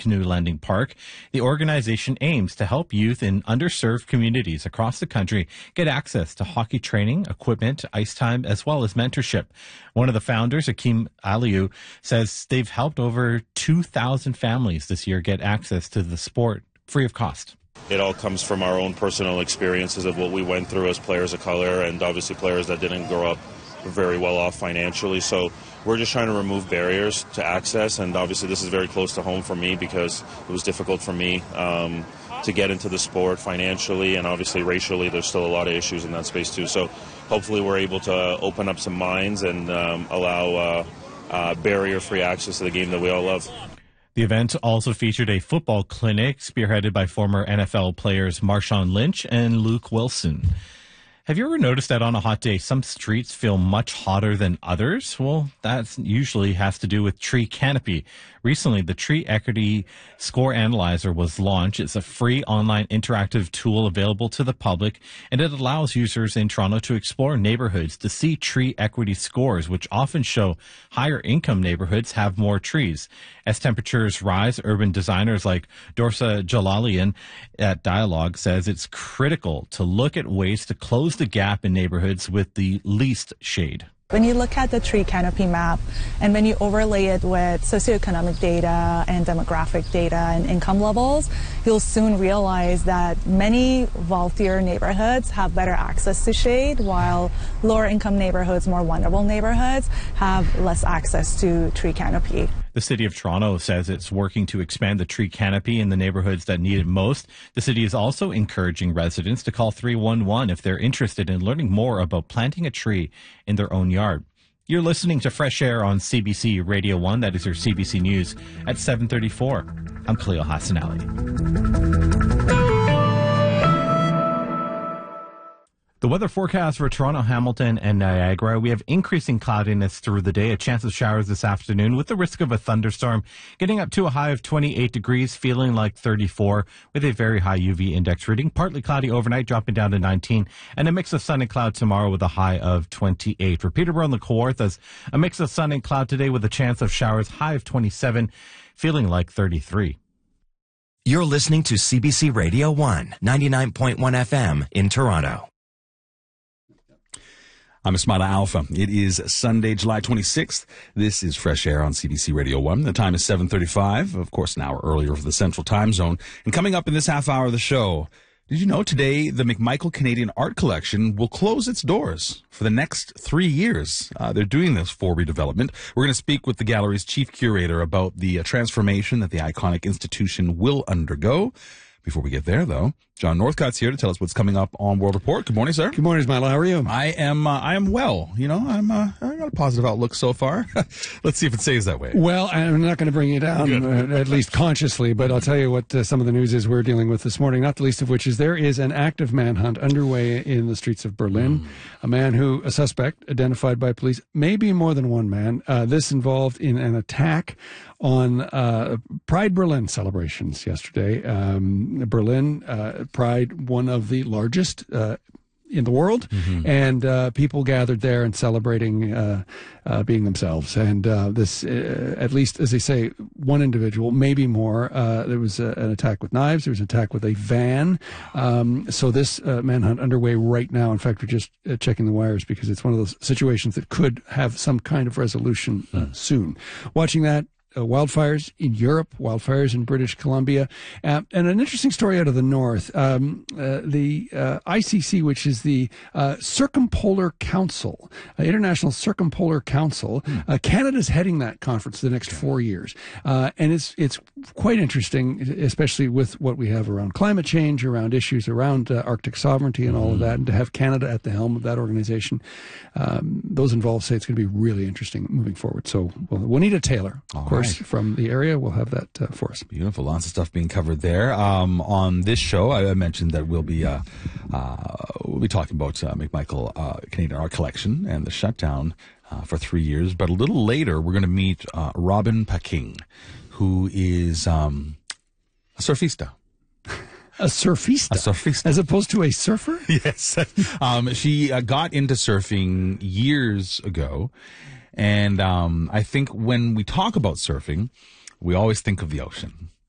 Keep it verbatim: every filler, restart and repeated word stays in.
Canoe Landing Park. The organization aims to help youth in underserved communities across the country get access to hockey training, equipment, ice time, as well as mentorship. One of the founders, Akeem Aliou, says they've helped over two thousand families this year get access to the sport free of cost. It all comes from our own personal experiences of what we went through as players of color, and obviously players that didn't grow up very well off financially. So we're just trying to remove barriers to access, and obviously this is very close to home for me because it was difficult for me um, to get into the sport financially, and obviously racially there's still a lot of issues in that space too. So hopefully we're able to open up some minds and um, allow uh, uh, barrier-free access to the game that we all love. The event also featured a football clinic spearheaded by former N F L players Marshawn Lynch and Luke Wilson. Have you ever noticed that on a hot day, some streets feel much hotter than others? Well, that usually has to do with tree canopy. Recently, the Tree Equity Score Analyzer was launched. It's a free online interactive tool available to the public, and it allows users in Toronto to explore neighborhoods to see tree equity scores, which often show higher income neighborhoods have more trees. As temperatures rise, urban designers like Dorsa Jalalian at Dialogue says it's critical to look at ways to close the gap in neighborhoods with the least shade. When you look at the tree canopy map and when you overlay it with socioeconomic data and demographic data and income levels, you'll soon realize that many wealthier neighborhoods have better access to shade, while lower income neighborhoods, more vulnerable neighborhoods, have less access to tree canopy. The City of Toronto says it's working to expand the tree canopy in the neighborhoods that need it most. The city is also encouraging residents to call three one one if they're interested in learning more about planting a tree in their own yard. You're listening to Fresh Air on C B C Radio one. That is your C B C News at seven thirty-four. I'm Khalil Hassan Ali. The weather forecast for Toronto, Hamilton, and Niagara. We have increasing cloudiness through the day, a chance of showers this afternoon with the risk of a thunderstorm, getting up to a high of twenty-eight degrees, feeling like thirty-four with a very high U V index reading. Partly cloudy overnight, dropping down to nineteen, and a mix of sun and cloud tomorrow with a high of twenty-eight. For Peterborough and the Kawarthas, a mix of sun and cloud today with a chance of showers, high of twenty-seven, feeling like thirty-three. You're listening to C B C Radio one, ninety-nine point one F M in Toronto. I'm Ismaila Alpha. It is Sunday, July twenty-sixth. This is Fresh Air on C B C Radio one. The time is seven thirty-five, of course, an hour earlier for the Central Time Zone. And coming up in this half hour of the show, did you know today the McMichael Canadian Art Collection will close its doors for the next three years? Uh, they're doing this for redevelopment. We're going to speak with the gallery's chief curator about the uh, transformation that the iconic institution will undergo. Before we get there, though, John Northcott's here to tell us what's coming up on World Report. Good morning, sir. Good morning, Ismaila. How are you? I am. Uh, I am well. You know, I'm. Uh, I got a positive outlook so far. Let's see if it stays that way. Well, I'm not going to bring you down, uh, at least consciously, but I'll tell you what uh, some of the news is we're dealing with this morning. Not the least of which is there is an active manhunt underway in the streets of Berlin. Mm. A man who, a suspect identified by police, maybe more than one man. Uh, this involved in an attack on uh, Pride Berlin celebrations yesterday. Um, Berlin uh, Pride, one of the largest uh, in the world, mm-hmm. and uh, people gathered there and celebrating uh, uh, being themselves. And uh, this, uh, at least as they say, one individual, maybe more. Uh, there was a, an attack with knives. There was an attack with a van. Um, so this uh, manhunt underway right now. In fact, we're just uh, checking the wires because it's one of those situations that could have some kind of resolution uh, mm. soon. Watching that. Uh, wildfires in Europe, wildfires in British Columbia, uh, and an interesting story out of the north. Um, uh, the uh, I C C, which is the uh, Circumpolar Council, uh, International Circumpolar Council, mm. uh, Canada's heading that conference for the next four years, uh, and it's it's quite interesting, especially with what we have around climate change, around issues around uh, Arctic sovereignty, and mm. all of that, and to have Canada at the helm of that organization. Um, those involved say it's going to be really interesting moving forward. So we'll, we'll need a Taylor, of course. From the area, we'll have that uh, for us. Beautiful. Lots of stuff being covered there. Um, on this show, I mentioned that we'll be uh, uh, we'll be talking about uh, McMichael uh, Canadian Art Collection and the shutdown uh, for three years. But a little later, we're going to meet uh, Robin Paquin, who is um, a surfista. A surfista? A surfista. As opposed to a surfer? Yes. um, she uh, got into surfing years ago. And um, I think when we talk about surfing, we always think of the ocean.